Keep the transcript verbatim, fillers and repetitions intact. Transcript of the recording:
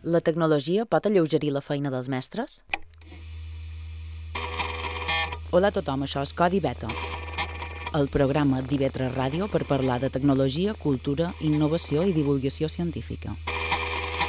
La tecnologia pot alleugerir la feina dels mestres? Hola a tothom, això és Codi Beta, el programa d'I V tres Ràdio per parlar de tecnologia, cultura, innovació i divulgació científica.